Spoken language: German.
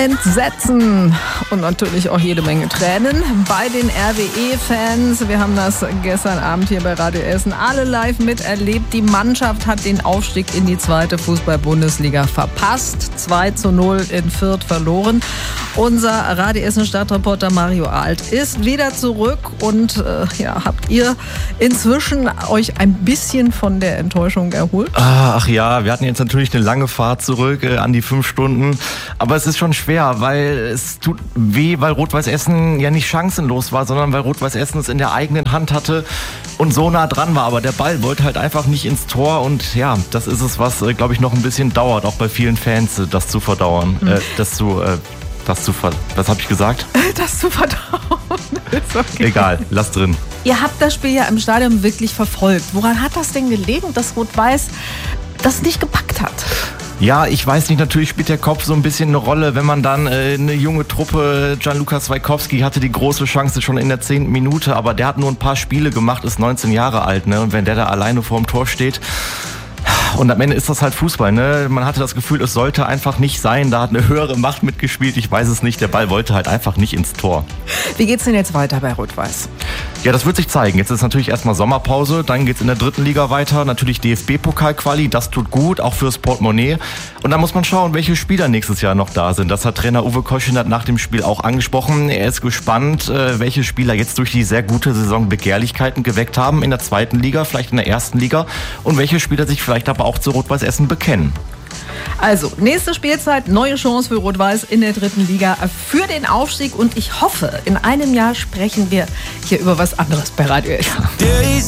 Entsetzen und natürlich auch jede Menge Tränen bei den RWE-Fans. Wir haben das gestern Abend hier bei Radio Essen alle live miterlebt. Die Mannschaft hat den Aufstieg in die 2. Fußball-Bundesliga verpasst. 2:0 in Fürth verloren. Unser Radio Essen Stadtreporter Mario Alt ist wieder zurück und habt ihr inzwischen euch ein bisschen von der Enttäuschung erholt? Ach ja, wir hatten jetzt natürlich eine lange Fahrt zurück, an die 5 Stunden. Aber es ist schon schwer, weil es tut weh, weil Rot-Weiß Essen ja nicht chancenlos war, sondern weil Rot-Weiß Essen es in der eigenen Hand hatte und so nah dran war. Aber der Ball wollte halt einfach nicht ins Tor und ja, das ist es, was, glaube ich, noch ein bisschen dauert, auch bei vielen Fans, das zu verdauern. Was habe ich gesagt? Das zu verdauen. Ist okay. Egal, lass drin. Ihr habt das Spiel ja im Stadion wirklich verfolgt. Woran hat das denn gelegen, dass Rot-Weiß das nicht gepackt hat? Ja, ich weiß nicht, natürlich spielt der Kopf so ein bisschen eine Rolle, wenn man dann eine junge Truppe, Gianluca Swaikowski hatte die große Chance schon in der 10. Minute, aber der hat nur ein paar Spiele gemacht, ist 19 Jahre alt, ne? Und wenn der da alleine vorm Tor steht, und am Ende ist das halt Fußball, ne? Man hatte das Gefühl, es sollte einfach nicht sein. Da hat eine höhere Macht mitgespielt. Ich weiß es nicht. Der Ball wollte halt einfach nicht ins Tor. Wie geht's denn jetzt weiter bei Rot-Weiß? Ja, das wird sich zeigen. Jetzt ist natürlich erstmal Sommerpause. Dann geht's in der 3. Liga weiter. Natürlich DFB-Pokal-Quali. Das tut gut, auch fürs Portemonnaie. Und dann muss man schauen, welche Spieler nächstes Jahr noch da sind. Das hat Trainer Uwe Koschinat nach dem Spiel auch angesprochen. Er ist gespannt, welche Spieler jetzt durch die sehr gute Saison Begehrlichkeiten geweckt haben in der 2. Liga, vielleicht in der 1. Liga. Und welche Spieler sich vielleicht aber auch zu Rot-Weiß Essen bekennen. Also, nächste Spielzeit, neue Chance für Rot-Weiß in der 3. Liga für den Aufstieg. Und ich hoffe, in einem Jahr sprechen wir hier über was anderes bei Radio Essen.